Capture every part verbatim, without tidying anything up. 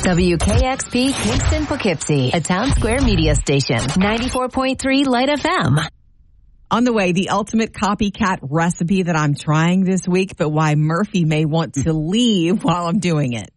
W K X P Kingston Poughkeepsie, a Town Square media station. ninety-four point three Light F M. On the way, the ultimate copycat recipe that I'm trying this week, but why Murphy may want to leave while I'm doing it.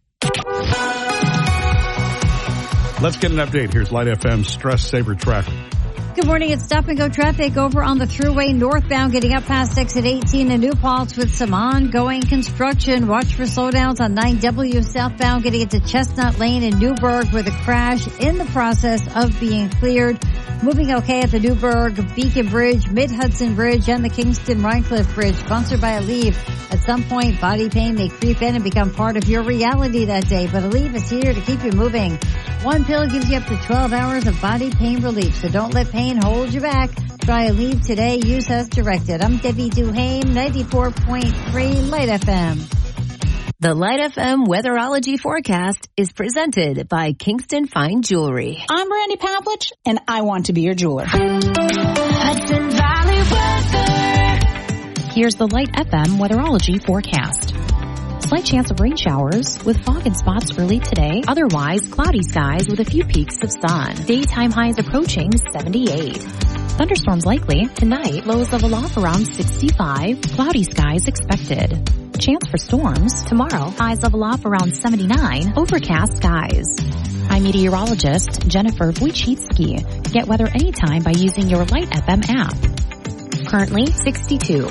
Let's get an update. Here's Light F M's Stress Saver traffic. Good morning. It's stop and go traffic over on the Thruway northbound, getting up past exit eighteen in New Paltz with some ongoing construction. Watch for slowdowns on nine W southbound, getting into Chestnut Lane in Newburgh with a crash in the process of being cleared. Moving okay at the Newburgh Beacon Bridge, Mid-Hudson Bridge, and the Kingston Rhinecliff Bridge, sponsored by Aleve. At some point, body pain may creep in and become part of your reality that day, but Aleve is here to keep you moving. One pill gives you up to twelve hours of body pain relief, so don't let pain hold you back. Try Aleve today. Use as directed. I'm Debbie Duhame, ninety-four point three Light F M. The Light F M weatherology forecast is presented by Kingston Fine Jewelry. I'm Brandy Pavlich, and I want to be your jeweler. Hudson Valley weather. Here's the Light F M weatherology forecast. Slight chance of rain showers with fog in spots early today. Otherwise, cloudy skies with a few peaks of sun. Daytime highs approaching seventy-eight. Thunderstorms likely tonight. Lows level off around sixty-five. Cloudy skies expected. Chance for storms tomorrow. Highs level off around seventy-nine. Overcast skies. I'm meteorologist Jennifer Wojcicki. Get weather anytime by using your Light F M app. Currently sixty-two.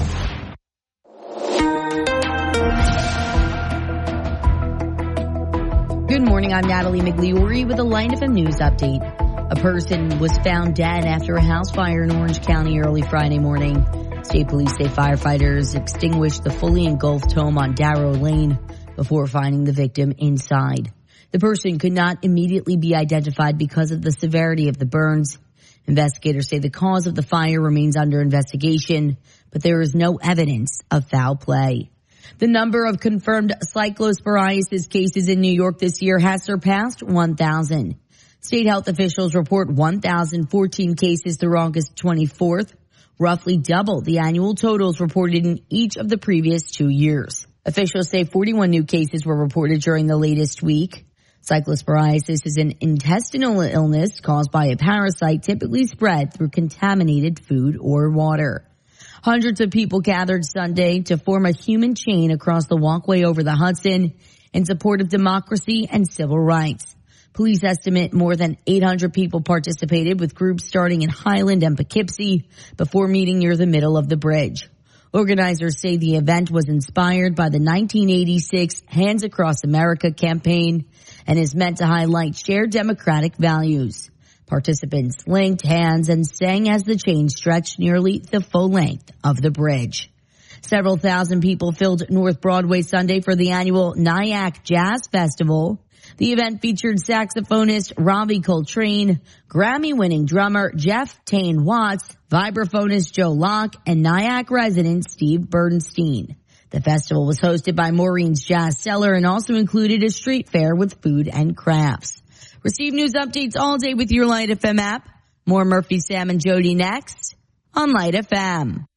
Good morning, I'm Natalie Migliori with a Light F M News update. A person was found dead after a house fire in Orange County early Friday morning. State police say firefighters extinguished the fully engulfed home on Darrow Lane before finding the victim inside. The person could not immediately be identified because of the severity of the burns. Investigators say the cause of the fire remains under investigation, but there is no evidence of foul play. The number of confirmed cyclosporiasis cases in New York this year has surpassed one thousand. State health officials report one thousand fourteen cases through August twenty-fourth, roughly double the annual totals reported in each of the previous two years. Officials say forty-one new cases were reported during the latest week. Cyclosporiasis is an intestinal illness caused by a parasite typically spread through contaminated food or water. Hundreds of people gathered Sunday to form a human chain across the walkway over the Hudson in support of democracy and civil rights. Police estimate more than eight hundred people participated, with groups starting in Highland and Poughkeepsie before meeting near the middle of the bridge. Organizers say the event was inspired by the nineteen eighty-six Hands Across America campaign and is meant to highlight shared democratic values. Participants linked hands and sang as the chain stretched nearly the full length of the bridge. Several thousand people filled North Broadway Sunday for the annual Nyack Jazz Festival. The event featured saxophonist Robbie Coltrane, Grammy-winning drummer Jeff Tane Watts, vibraphonist Joe Locke, and Nyack resident Steve Bernstein. The festival was hosted by Maureen's Jazz Cellar and also included a street fair with food and crafts. Receive news updates all day with your Light F M app. More Murphy, Sam, and Jody next on Light F M.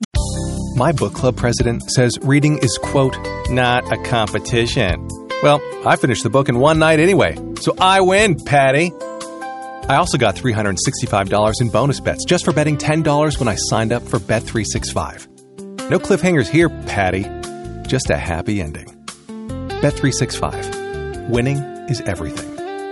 My book club president says reading is, quote, not a competition. Well, I finished the book in one night anyway, so I win, Patty. I also got three hundred sixty-five dollars in bonus bets just for betting ten dollars when I signed up for Bet three sixty-five. No cliffhangers here, Patty. Just a happy ending. Bet three sixty-five. Winning is everything.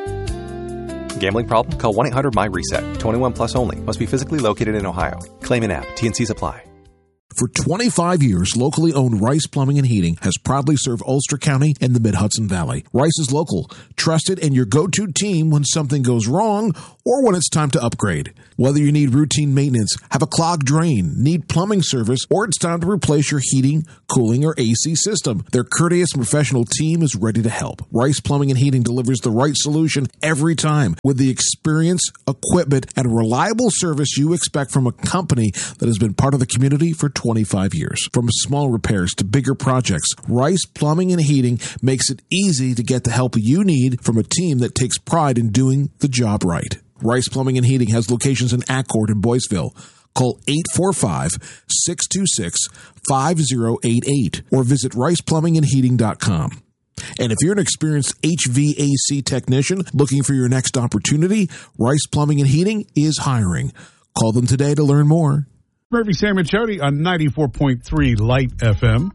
Gambling problem? Call one eight hundred M Y reset. twenty-one plus only. Must be physically located in Ohio. Claim in app. T and Cs apply. For twenty-five years, locally owned Rice Plumbing and Heating has proudly served Ulster County and the Mid-Hudson Valley. Rice is local, trusted, and your go-to team when something goes wrong or when it's time to upgrade. Whether you need routine maintenance, have a clogged drain, need plumbing service, or it's time to replace your heating, cooling, or A C system, their courteous and professional team is ready to help. Rice Plumbing and Heating delivers the right solution every time with the experience, equipment, and reliable service you expect from a company that has been part of the community for twenty-five years. From small repairs to bigger projects, Rice Plumbing and Heating makes it easy to get the help you need from a team that takes pride in doing the job right. Rice Plumbing and Heating has locations in Accord and Boyceville. Call eight four five, six two six, five zero eight eight or visit rice plumbing and heating dot com. And if you're an experienced H V A C technician looking for your next opportunity, Rice Plumbing and Heating is hiring. Call them today to learn more. Murphy, Sam, and Jody on ninety-four point three Light F M.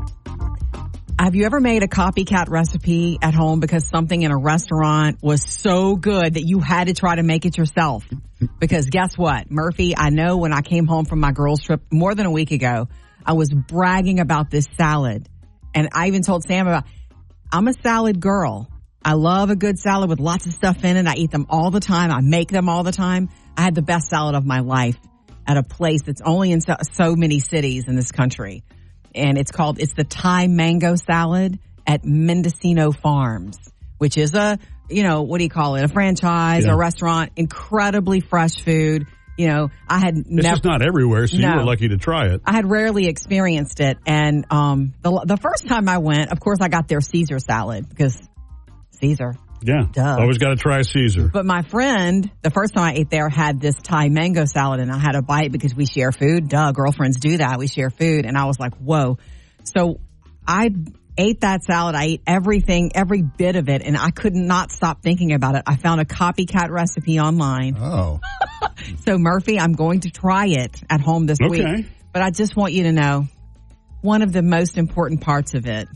Have you ever made a copycat recipe at home because something in a restaurant was so good that you had to try to make it yourself? Because guess what, Murphy, I know when I came home from my girls' trip more than a week ago, I was bragging about this salad. And I even told Sam about, I'm a salad girl. I love a good salad with lots of stuff in it. I eat them all the time. I make them all the time. I had the best salad of my life at a place that's only in so, so many cities in this country. And it's called, it's the Thai mango salad at Mendocino Farms, which is a, you know, what do you call it? A franchise, yeah. a restaurant, incredibly fresh food. You know, I had it's never. It's just not everywhere, so no, you were lucky to try it. I had rarely experienced it. And, um, the, the first time I went, of course, I got their Caesar salad because Caesar. Yeah. Duh. Always got to try Caesar. But my friend, the first time I ate there, had this Thai mango salad, and I had a bite because we share food. Duh, girlfriends do that. We share food. And I was like, whoa. So I ate that salad. I ate everything, every bit of it, and I could not stop thinking about it. I found a copycat recipe online. Oh. So, Murphy, I'm going to try it at home this okay. week. But I just want you to know, one of the most important parts of it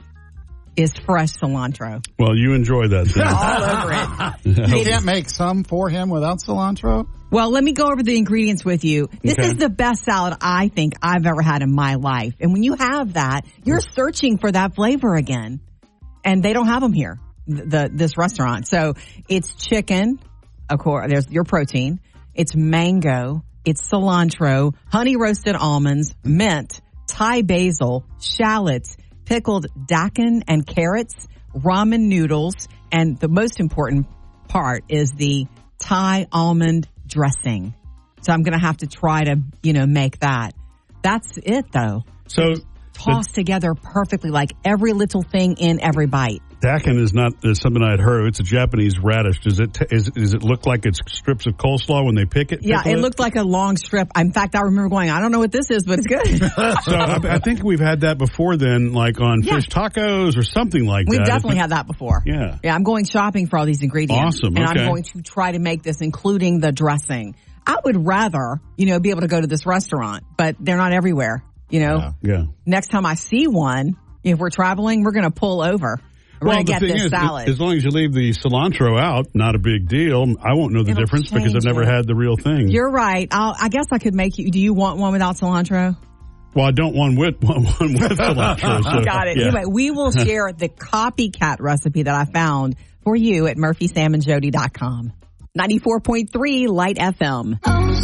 is fresh cilantro. Well, you enjoy that thing. All over it. You can't make some for him without cilantro? Well, let me go over the ingredients with you. This okay. is the best salad I think I've ever had in my life. And when you have that, you're searching for that flavor again. And they don't have them here, the this restaurant. So it's chicken, of course, there's your protein. It's mango. It's cilantro, honey roasted almonds, mint, Thai basil, shallots, pickled daikon and carrots, ramen noodles, and the most important part is the Thai almond dressing. So I'm going to have to try to, you know, make that. That's it, though. So it's tossed the, together perfectly, like every little thing in every bite. Daikon is not is something I'd heard. It's a Japanese radish. Does it t- is, does it look like it's strips of coleslaw when they pick it? Yeah, it, it looked like a long strip. In fact, I remember going, I don't know what this is, but it's good. So I, I think we've had that before then, like on yeah. fish tacos or something like We've that. We've definitely had that before. Yeah. Yeah, I'm going shopping for all these ingredients. Awesome. And okay. I'm going to try to make this, including the dressing. I would rather, you know, be able to go to this restaurant, but they're not everywhere, you know. Yeah. yeah. Next time I see one, if we're traveling, we're going to pull over. We're well, going to get this is, salad. As long as you leave the cilantro out, not a big deal. I won't know the It'll difference because I've never it. had the real thing. You're right. I'll, I guess I could make you. Do you want one without cilantro? Well, I don't want with one, one with cilantro. So, Got it. Yeah. Anyway, we will share the copycat recipe that I found for you at Murphy Sam and Jody dot com. ninety-four point three Light F M.